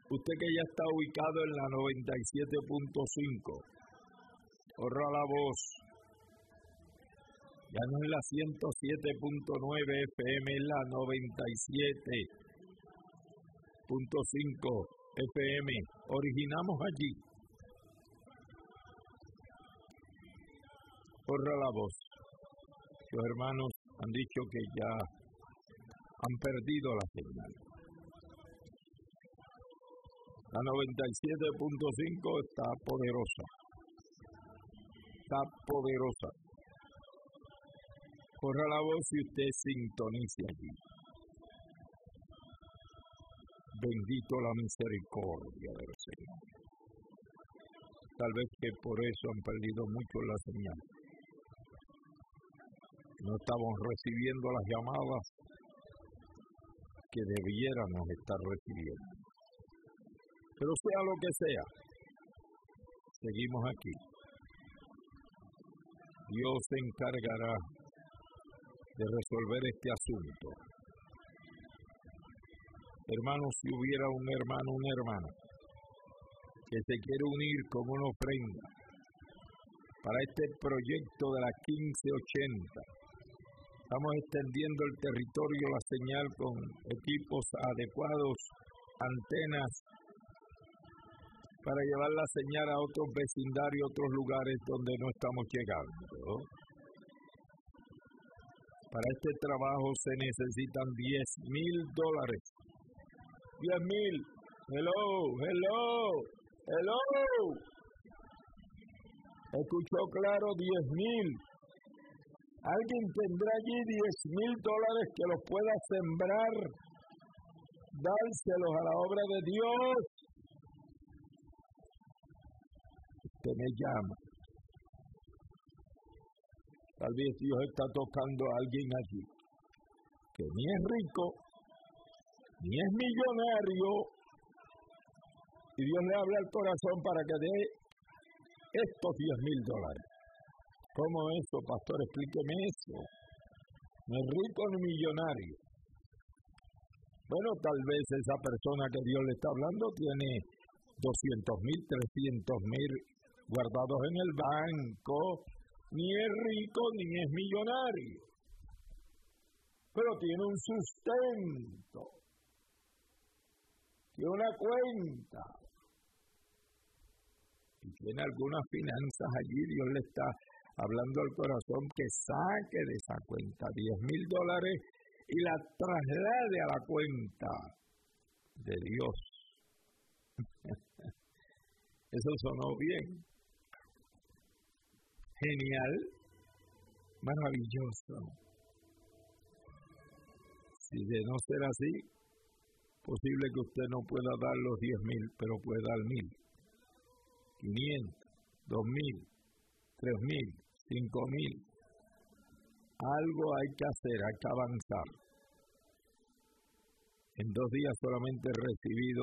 Usted que ya está ubicado en la 97.5, corra la voz. Ya no es la 107.9 FM, es la 97.5 FM. Originamos allí. Corra la voz. Los hermanos han dicho que ya han perdido la señal. La 97.5 está poderosa. Está poderosa. Corra la voz y usted sintonice allí. Bendito la misericordia del Señor. Tal vez que por eso han perdido mucho la señal. No estamos recibiendo las llamadas que debiéramos estar recibiendo. Pero sea lo que sea, seguimos aquí. Dios se encargará de resolver este asunto. Hermanos, si hubiera un hermano, una hermana, que se quiere unir con una ofrenda para este proyecto de la 1580, estamos extendiendo el territorio, la señal con equipos adecuados, antenas, para llevar la señal a otros vecindarios, otros lugares donde no estamos llegando, ¿no? Para este trabajo se necesitan $10,000. 10,000. Hello. ¿Escuchó claro? 10,000. ¿Alguien tendrá allí $10,000 que los pueda sembrar? Dárselos a la obra de Dios. Usted me llama. Tal vez Dios está tocando a alguien allí que ni es rico, ni es millonario, y Dios le habla al corazón para que dé estos $10,000. ¿Cómo eso, pastor? Explíqueme eso. No es rico ni millonario. Bueno, tal vez esa persona que Dios le está hablando tiene 200,000, 300,000 guardados en el banco, ni es rico ni es millonario, pero tiene un sustento, tiene una cuenta y tiene algunas finanzas allí. Dios le está hablando al corazón que saque de esa cuenta $10,000 y la traslade a la cuenta de Dios. Eso sonó bien. Genial, maravilloso. Si de no ser así, posible que usted no pueda dar los 10,000, pero puede dar 1,000, 500, 2,000, 3,000, 5,000. Algo hay que hacer, hay que avanzar. En 2 días solamente he recibido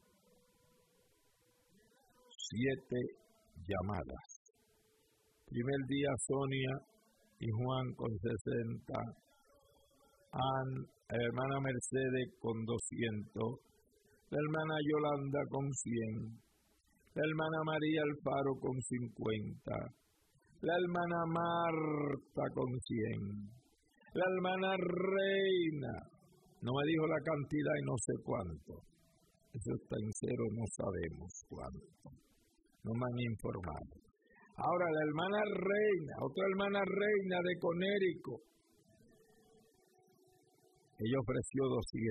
7 llamadas. Primer día Sonia y Juan con 60, la hermana Mercedes con 200, la hermana Yolanda con 100, la hermana María Alfaro con 50, la hermana Marta con 100, la hermana Reina, no me dijo la cantidad y no sé cuánto, eso está en cero, no sabemos cuánto, no me han informado. Ahora la hermana Reina, otra hermana Reina de Conérico, ella ofreció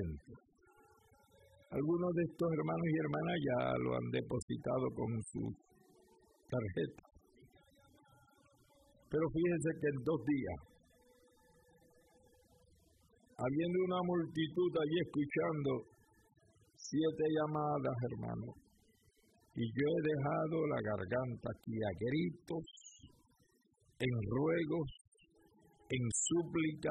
200. Algunos de estos hermanos y hermanas ya lo han depositado con su tarjeta. Pero fíjense que en 2 días, habiendo una multitud allí escuchando 7 llamadas, hermanos, y yo he dejado la garganta aquí a gritos, en ruegos, en súplica.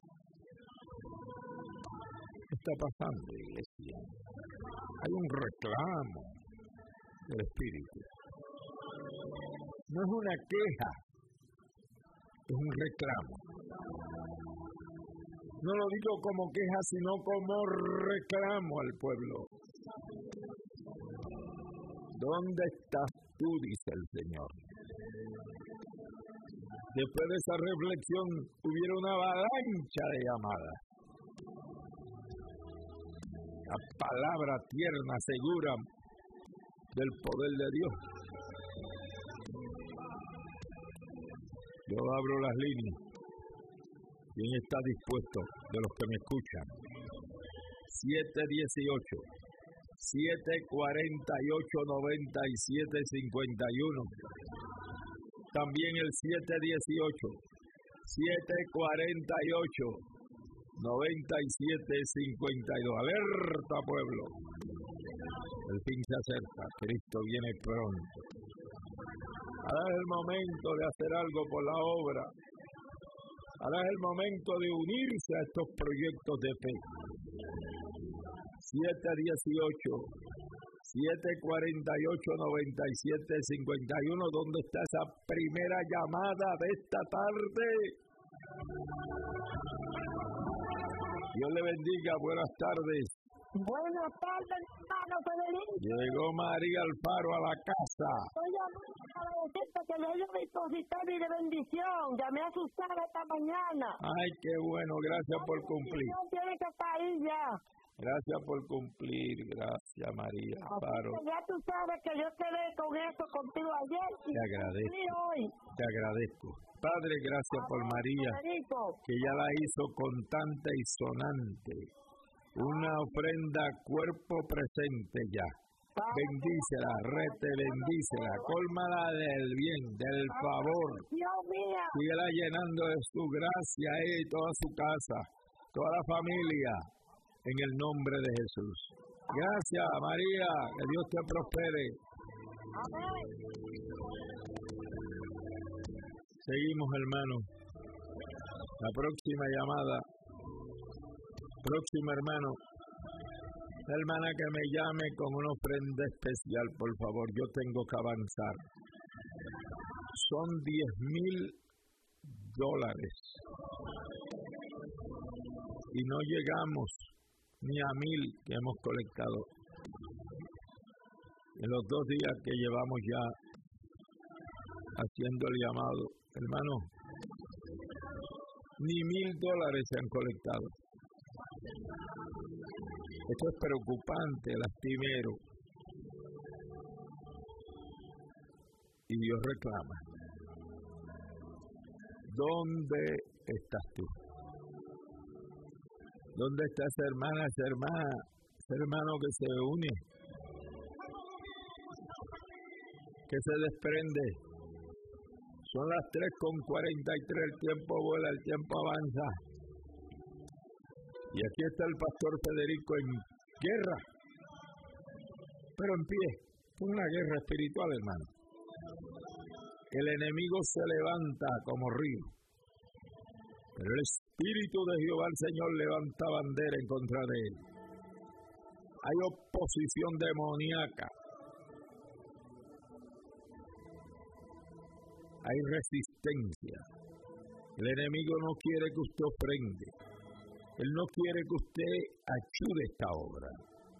¿Qué está pasando, iglesia? Hay un reclamo del Espíritu. No es una queja, es un reclamo. No lo digo como queja, sino como reclamo al pueblo. ¿Dónde estás tú?, dice el Señor. Después de esa reflexión, hubiera una avalancha de llamadas. La palabra tierna, segura del poder de Dios. Yo abro las líneas. ¿Quién está dispuesto de los que me escuchan? 718, 748, 9751. También el 718, 748, 9752. Alerta, pueblo. El fin se acerca. Cristo viene pronto. Ahora es el momento de hacer algo por la obra. Ahora es el momento de unirse a estos proyectos de fe. 718, 748, 9751. ¿Dónde está esa primera llamada de esta tarde? Dios le bendiga. Buenas tardes. Buenas tardes, hermano Federico. Llegó María Alfaro a la casa. Estoy llamando para decirte que le dio mi positivo y de bendición. Llamé a Susana esta mañana. Ay, qué bueno. Gracias por cumplir. No tiene que estar ahí ya. Gracias por cumplir. Gracias, María Alfaro. Ya tú sabes que yo quedé con eso contigo ayer. Y te agradezco. Hoy. Te agradezco. Padre, gracias por María, Federico, que ya la hizo contante y sonante. Una ofrenda cuerpo presente ya. Bendícela, bendícela, cólmala del bien, del favor. Dios mío. Síguela llenando de su gracia y toda su casa, toda la familia, en el nombre de Jesús. Gracias, María, que Dios te prospere. Amén. Seguimos, hermanos. La próxima llamada. Próximo hermano. La hermana que me llame con una ofrenda especial, por favor. Yo tengo que avanzar. Son $10,000. Y no llegamos ni a 1,000 que hemos colectado. En los 2 días que llevamos ya haciendo el llamado, hermano, ni $1,000 se han colectado. Esto es preocupante, lastimero. Y Dios reclama. ¿Dónde estás tú? ¿Dónde está esa hermana, ese hermano que se une? Que se desprende. Son las 3:43, el tiempo vuela, el tiempo avanza. Y aquí está el pastor Federico en guerra, pero en pie, una guerra espiritual, hermano. El enemigo se levanta como río, pero el Espíritu de Jehová el Señor levanta bandera en contra de él. Hay oposición demoníaca, hay resistencia. El enemigo no quiere que usted ofrende. Él no quiere que usted ayude esta obra.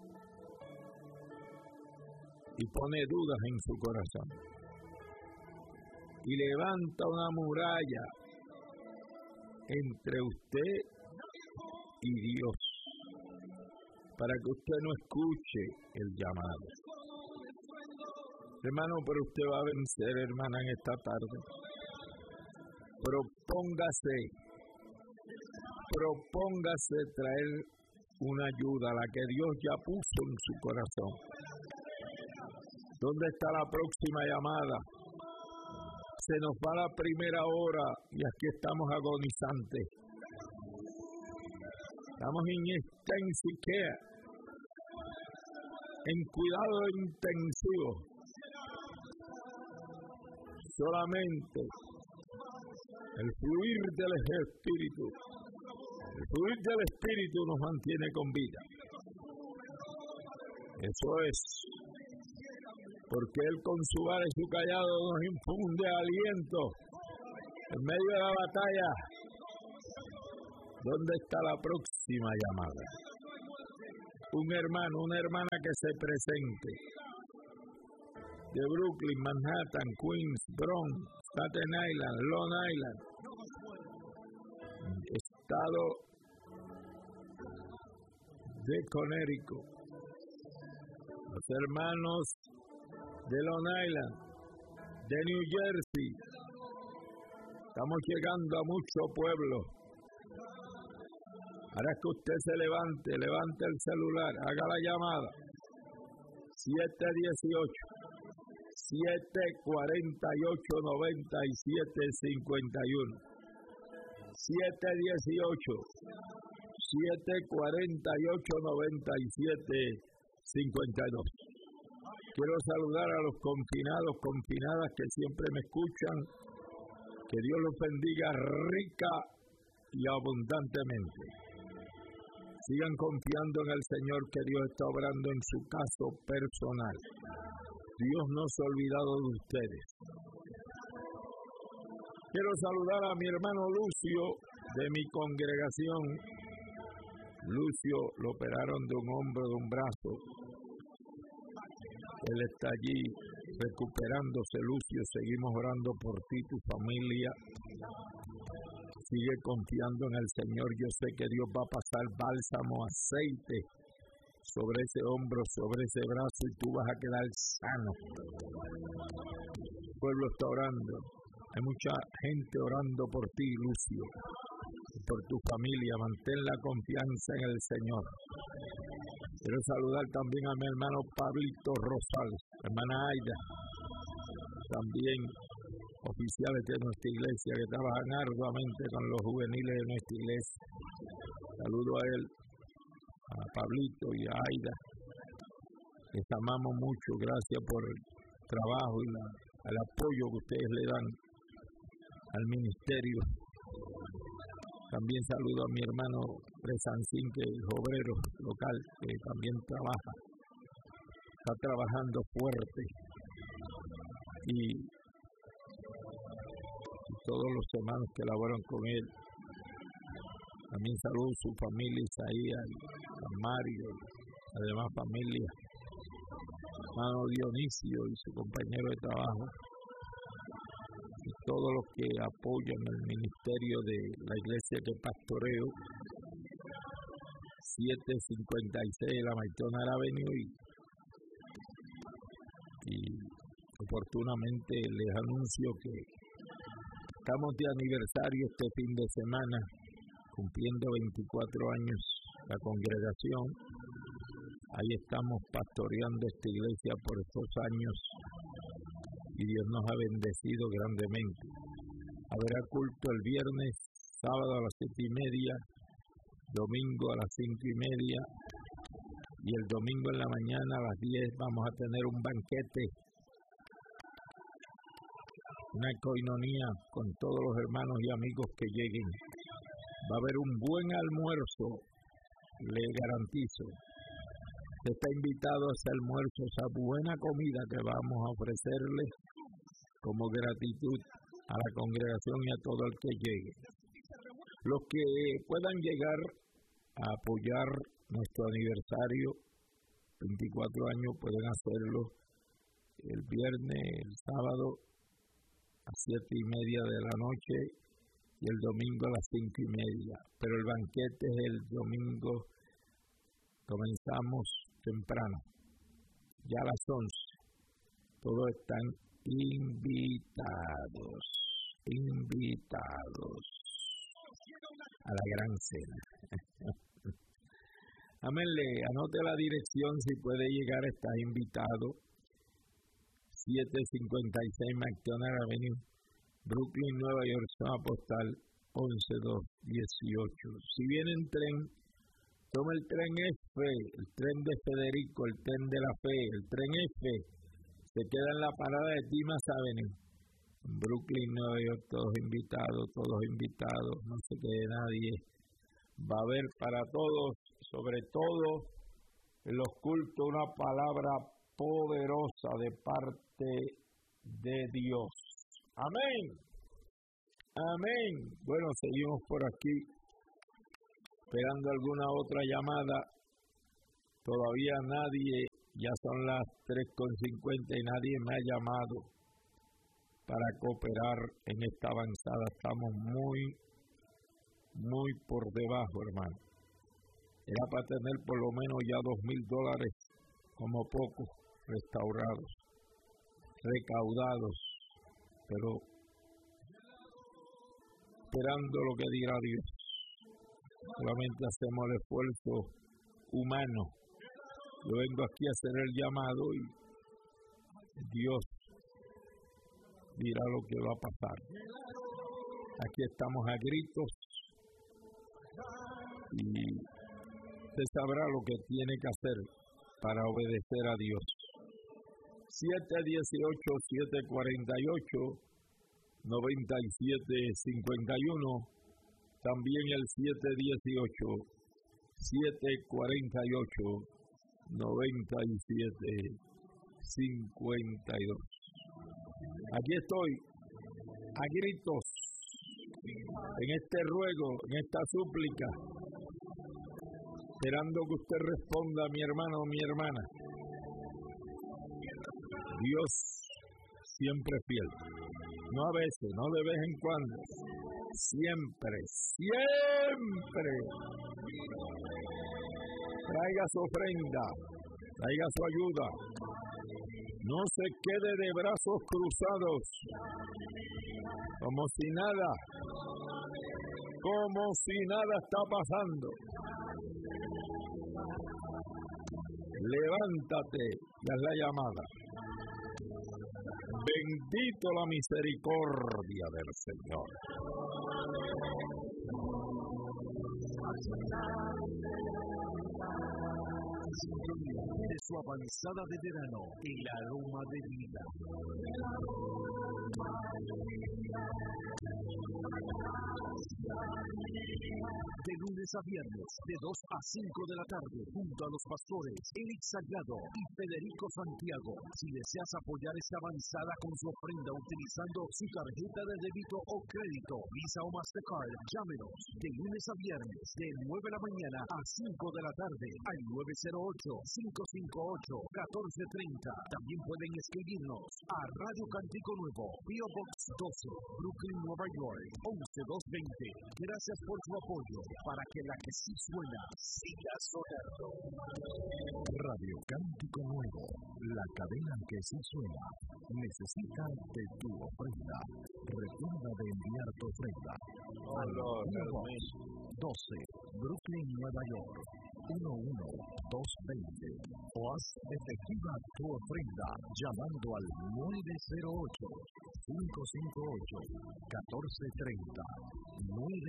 Y pone dudas en su corazón. Y levanta una muralla entre usted y Dios, para que usted no escuche el llamado. Hermano, pero usted va a vencer, hermana, en esta tarde. Propóngase traer una ayuda, la que Dios ya puso en su corazón. ¿Dónde está la próxima llamada? Se nos va la primera hora y aquí estamos agonizantes. Estamos en intensive care, en cuidado intensivo. Solamente el fluir del Espíritu. El fluir del Espíritu nos mantiene con vida. Eso es. Porque Él con su vara y su callado nos infunde aliento en medio de la batalla. ¿Dónde está la próxima llamada? Un hermano, una hermana que se presente. De Brooklyn, Manhattan, Queens, Bronx, Staten Island, Long Island. Estado de Connecticut. Los hermanos de Long Island, de New Jersey. Estamos llegando a mucho pueblo. Ahora es que usted se levante el celular, haga la llamada. 718-748-9751. 718-748-9752. Quiero saludar a los confinados, confinadas que siempre me escuchan. Que Dios los bendiga rica y abundantemente. Sigan confiando en el Señor, que Dios está obrando en su caso personal. Dios no se ha olvidado de ustedes. Quiero saludar a mi hermano Lucio, de mi congregación. Lucio lo operaron de un hombro, de un brazo. Él está allí recuperándose. Lucio, seguimos orando por ti, tu familia. Sigue confiando en el Señor. Yo sé que Dios va a pasar bálsamo, aceite sobre ese hombro, sobre ese brazo, y tú vas a quedar sano. El pueblo está orando. Hay mucha gente orando por ti, Lucio, por tu familia. Mantén la confianza en el Señor. Quiero saludar también a mi hermano Pablito Rosales, hermana Aida, también oficiales de nuestra iglesia que trabajan arduamente con los juveniles de nuestra iglesia. Saludo a él, a Pablito y a Aida. Les amamos mucho. Gracias por el trabajo y el apoyo que ustedes le dan al ministerio. También saludo a mi hermano Presancín, que es obrero local, que también trabaja. Está trabajando fuerte. Y todos los hermanos que laboran con él. También saludo a su familia, Isaías, a Mario, a la demás familia. Hermano Dionisio y su compañero de trabajo. Y todos los que apoyan el ministerio de la iglesia que pastoreo. 756 de la McDonald Avenue. Y oportunamente les anuncio que estamos de aniversario este fin de semana, cumpliendo 24 años la congregación. Ahí estamos pastoreando esta iglesia por estos años y Dios nos ha bendecido grandemente. Habrá culto el viernes, sábado a las 7:30, domingo a las 5:30 y el domingo en la mañana a las 10 vamos a tener un banquete, una coinonía con todos los hermanos y amigos que lleguen. Va a haber un buen almuerzo, le garantizo. Usted está invitado a ese almuerzo, esa buena comida que vamos a ofrecerle como gratitud a la congregación y a todo el que llegue. Los que puedan llegar a apoyar nuestro aniversario, 24 años, pueden hacerlo el viernes, el sábado a 7:30 de la noche y el domingo a las 5:30. Pero el banquete es el domingo, comenzamos temprano, ya a las 11. Todos están invitados a la gran cena. Aménle, anote la dirección si puede llegar, está invitado. 756 McDonald Avenue, Brooklyn, Nueva York, zona postal 11218. Si viene en tren, toma el tren F, el tren de Federico, el tren de la Fe, el tren F. Se queda en la parada de Dimas Avenue, en Brooklyn, Nueva York. Todos invitados, no se quede nadie. Va a haber para todos, sobre todo en los cultos, una palabra poderosa de parte de Dios. Amén. Amén. Bueno, seguimos por aquí. esperando alguna otra llamada. Todavía nadie, ya son las 3:50 y nadie me ha llamado para cooperar en esta avanzada. Estamos muy por debajo, hermano. Era para tener por lo menos ya $2,000 como poco restaurados, recaudados, pero esperando lo que dirá Dios. Solamente hacemos el esfuerzo humano. Yo vengo aquí a hacer el llamado y Dios dirá lo que va a pasar. Aquí estamos a gritos y usted sabrá lo que tiene que hacer para obedecer a Dios. 718-748-9751, también el 718-748-9752. Aquí estoy, a gritos, en este ruego, en esta súplica, esperando que usted responda, mi hermano o mi hermana. Dios siempre es fiel, no a veces, no de vez en cuando, siempre. Traiga su ofrenda, traiga su ayuda, no se quede de brazos cruzados, como si nada está pasando. Levántate y haz la llamada. Bendito la misericordia del Señor. De su avanzada de verano, el aroma de vida. De lunes a viernes, de 2 a 5 de la tarde, junto a los pastores Eric Sagrado y Federico Santiago. Si deseas apoyar esta avanzada con su ofrenda utilizando su tarjeta de débito o crédito, Visa o Mastercard, llámenos de lunes a viernes, de 9 de la mañana a 5 de la tarde, al 908-558-1430. También pueden escribirnos a Radio Cántico Nuevo, P.O. Box 12, Brooklyn, Nueva York, 11220. Gracias por su apoyo para que la que sí suena siga sonando. Radio Cántico Nuevo, la cadena que sí suena, necesita de tu ofrenda. Recuerda de enviar tu ofrenda al P.O. Box 12, Brooklyn, Nueva York, 11220. O haz efectiva tu ofrenda llamando al 908-558-1430.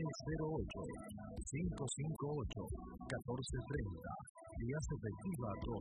908-558-1430. Y haz efectiva tu